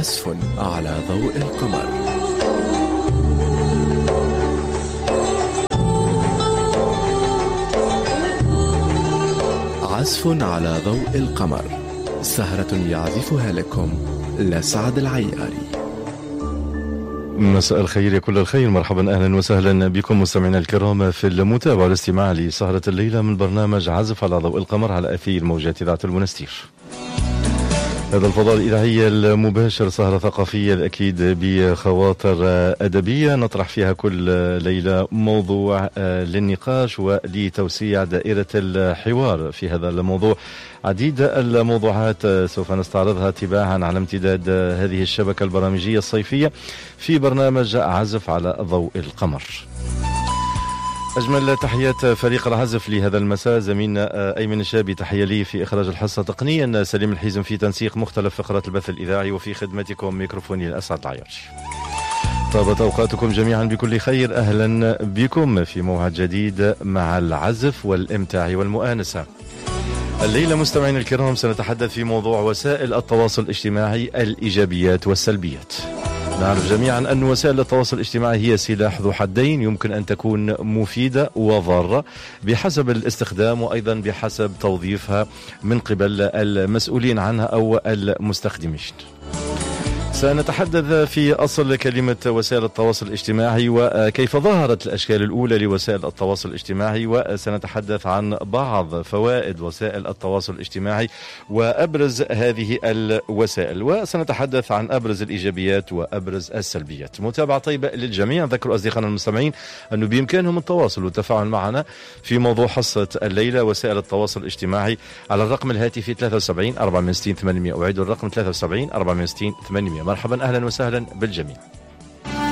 عزف على ضوء القمر. عزف على ضوء القمر، سهرة يعزفها لكم لسعد العياري. مساء الخير يا كل الخير، مرحبا أهلا وسهلا بكم مستمعينا الكرام في المتابعة والاستماع لسهرة الليلة من برنامج عزف على ضوء القمر على أثير موجات إذاعة المنستير. هذا الفضاء الإذاعي المباشر، سهرة ثقافية الأكيد بخواطر أدبية نطرح فيها كل ليلة موضوع للنقاش ولتوسيع دائرة الحوار. في هذا الموضوع عديد الموضوعات سوف نستعرضها تباعا على امتداد هذه الشبكة البرامجية الصيفية في برنامج عزف على ضوء القمر. أجمل تحيات فريق العزف لهذا المساء، زميلنا أيمن الشابي تحية لي في إخراج الحصة، تقنيا سليم الحيزم في تنسيق مختلف فقرات البث الإذاعي، وفي خدمتكم ميكروفوني الأسعد العياري. طابت أوقاتكم جميعا بكل خير، أهلا بكم في موعد جديد مع العزف والإمتاع والمؤانسة. الليلة مستمعين الكرام سنتحدث في موضوع وسائل التواصل الاجتماعي، الإيجابيات والسلبيات. نعرف جميعا أن وسائل التواصل الاجتماعي هي سلاح ذو حدين، يمكن أن تكون مفيدة وضارة بحسب الاستخدام وأيضا بحسب توظيفها من قبل المسؤولين عنها أو المستخدمين. سنتحدث في أصل كلمة وسائل التواصل الاجتماعي وكيف ظهرت الأشكال الأولى لوسائل التواصل الاجتماعي، وسنتحدث عن بعض فوائد وسائل التواصل الاجتماعي وأبرز هذه الوسائل، وسنتحدث عن أبرز الإيجابيات وأبرز السلبيات. متابعة طيبة للجميع. ذكروا أصدقائنا المستمعين أنه بإمكانهم التواصل والتفاعل معنا في موضوع حصة الليلة وسائل التواصل الاجتماعي على الرقم الهاتفي 73 460 800. أعيد الرقم 73 460 800. مرحبا أهلا وسهلا بالجميع.